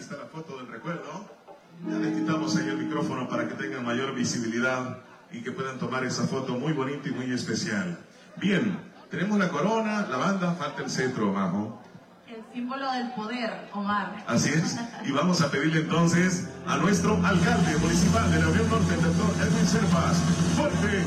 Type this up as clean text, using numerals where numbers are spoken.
está la foto del recuerdo. Ya les quitamos ahí el micrófono para que tengan mayor visibilidad y que puedan tomar esa foto muy bonita y muy especial. Bien, tenemos la corona, la banda, falta el cetro abajo. El símbolo del poder, Omar. Así es, y vamos a pedirle entonces a nuestro alcalde municipal de la Unión Norte, el doctor Edwin Serpas. Fuerte